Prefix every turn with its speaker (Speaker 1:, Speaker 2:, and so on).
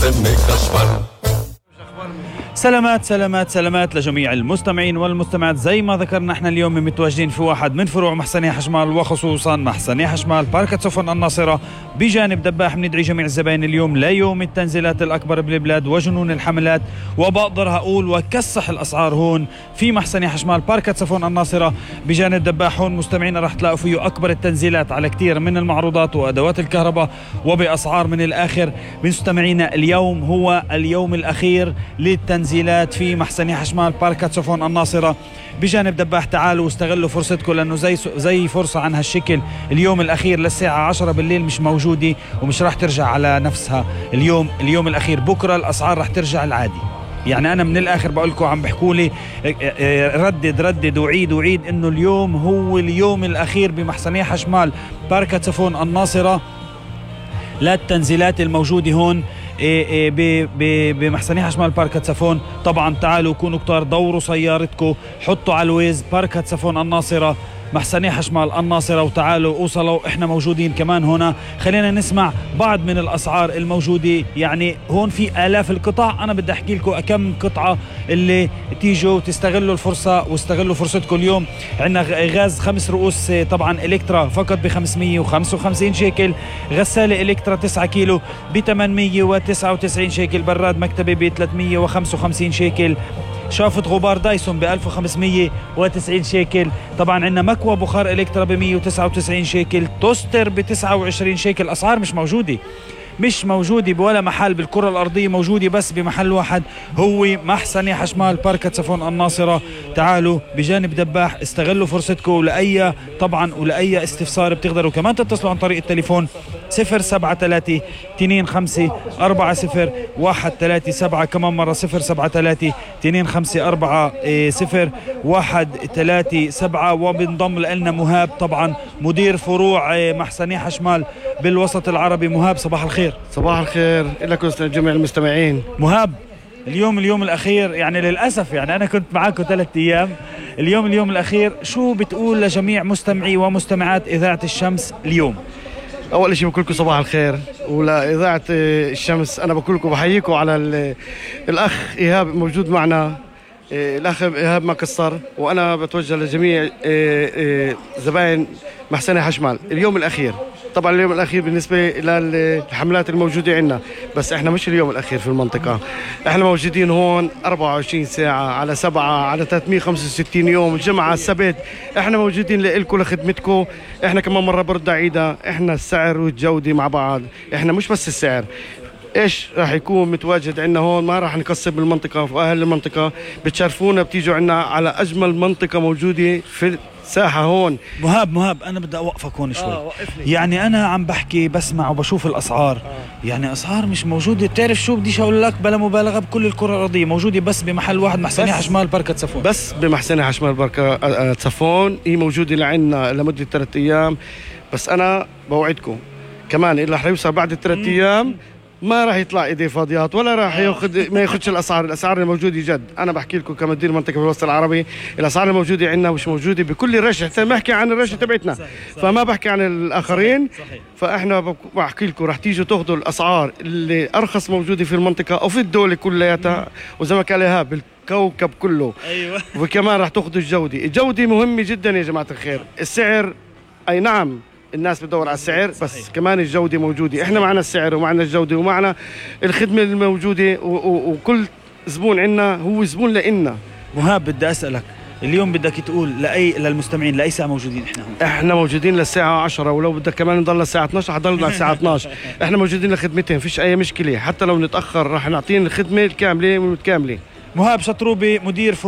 Speaker 1: مستنيك اشبر.
Speaker 2: سلامات سلامات سلامات لجميع المستمعين والمستمعات. زي ما ذكرنا احنا اليوم متواجدين في واحد من فروع محسنية حشمال، وخصوصا محسنية حشمال باركة سفن الناصرة بجانب دباح. بندعي جميع الزبائن اليوم ليوم التنزيلات الأكبر بالبلاد وجنون الحملات، وبقدر أقول وكسح الأسعار هون في محسنية حشمال باركة سفن الناصرة بجانب دباح. هون مستمعينا رح تلاقوا فيه أكبر التنزيلات على كثير من المعروضات وأدوات الكهرباء وبأسعار من الآخر. مستمعينا اليوم هو اليوم الأخير للتنزيلات في محسنية حشمال باركة سفن الناصرة بجانب دباح. تعالوا واستغلوا فرصتكم، لأنه زي فرصة عن هالشكل اليوم الأخير للساعة 10 بالليل مش موجودة ومش راح ترجع على نفسها. اليوم الأخير، بكرة الأسعار راح ترجع العادي. يعني أنا من الآخر بقول لكم، عم بحكوا لي ردد وعيد إنه اليوم هو اليوم الأخير بمحسنية حشمال باركة سفن الناصرة للتنزيلات الموجودة هون بمحسنية حشمال باركة سفن. طبعا تعالوا كونوا كتار، دوروا سيارتكم، حطوا على الويز باركة سفن الناصرة محسنية حشمال الناصرة وتعالوا اوصلوا. احنا موجودين كمان هنا. خلينا نسمع بعض من الاسعار الموجودة. يعني هون في آلاف القطع، انا بدي احكي لكم كم قطعة اللي تيجوا تستغلوا الفرصة واستغلوا فرصتكم. اليوم عندنا غاز 5 رؤوس طبعا الكترا فقط ب 555 شيكل، غسالة الكترا 9 كيلو ب 899 شيكل، براد مكتبي ب 355 شيكل، شافة غبار دايسون ب 1590 شيكل. طبعا عندنا مكوى بخار الكترا ب 199 شيكل، توستر ب 29 شيكل. اسعار مش موجودة بولا محل بالكرة الأرضية، موجودة بس بمحل واحد هو محسنية حشمال باركة سفن الناصرة. تعالوا بجانب دباح، استغلوا فرصتكم. ولأي استفسار بتقدروا كمان تتصلوا عن طريق التليفون 073 25 40 137. كمان مرة 073 25 40 137. وبنضم لنا مهاب طبعا مدير فروع محسنية حشمال بالوسط العربي. مهاب صباح الخير.
Speaker 3: صباح الخير لكم جميع المستمعين.
Speaker 2: مهاب، اليوم الأخير، يعني للأسف يعني أنا كنت معاكم 3 أيام. اليوم الأخير، شو بتقول لجميع مستمعي ومستمعات إذاعة الشمس اليوم؟
Speaker 3: أول شيء بقول لكم صباح الخير، ولإذاعة الشمس أنا بقول لكم بحييكم على الأخ إيهاب موجود معنا، الأخ إيهاب مكسر. وأنا بتوجه لجميع زبائن محسنية حشمال اليوم الأخير. طبعا اليوم الأخير بالنسبة للحملات الموجودة عندنا، بس احنا مش اليوم الأخير في المنطقة. احنا موجودين هون 24 ساعة على 7 على 365 يوم، الجمعة السبت احنا موجودين لكم لخدمتكم. احنا كمان مرة برد عيدة، احنا السعر والجودة مع بعض. احنا مش بس السعر، ايش راح يكون متواجد عندنا هون، ما راح نقصر بالمنطقة. واهل المنطقة بتشرفونا، بتيجوا عندنا على اجمل منطقة موجودة في ساحة هون.
Speaker 2: مهاب أنا بدي أوقفك هون شوي. يعني أنا عم بحكي بسمع وبشوف الأسعار. يعني أسعار مش موجودة. بتعرف شو بديش أقول لك، بلا مبالغة، بكل الكرة الأرضية موجودة بس بمحل واحد، محسنية حشمال باركة سفن.
Speaker 3: بس بمحسنية حشمال باركة سفن هي موجودة لعنا لمدة 3 أيام. بس أنا بوعدكم كمان اللي رح يوصل بعد 3 أيام ما راح يطلع ايديه فاضيات، ولا راح ما ياخذش الاسعار الموجوده جد. انا بحكي لكم كمدير منطقه في الوسط العربي، الاسعار الموجوده عندنا مش موجوده بكل الرشه. حتى بحكي عن الرشه تبعتنا، فما بحكي عن الاخرين. فاحنا بحكي لكم راح تيجوا تاخذوا الاسعار اللي ارخص موجوده في المنطقه او في الدوله كلياتها، وزي ما قال ايهاب بالكوكب كله.
Speaker 2: ايوه.
Speaker 3: وكمان راح تاخذوا الجوده مهمه جدا يا جماعه الخير. السعر اي نعم الناس بتدور على السعر، بس صحيح. كمان الجودة موجودة. احنا معنا السعر ومعنا الجودة ومعنا الخدمة الموجودة، وكل زبون عنا هو زبون لإلنا.
Speaker 2: مهاب، بدي أسألك اليوم، بدك تقول للمستمعين لأي ساعة موجودين احنا هون؟
Speaker 3: احنا موجودين للساعة 10، ولو بدك كمان نضل للساعة 12 حضلنا للساعة 12. احنا موجودين لخدمتين، فيش أي مشكلة. حتى لو نتأخر راح نعطيهم الخدمة الكاملة والمتكاملة.
Speaker 2: مهاب شطروبي مدير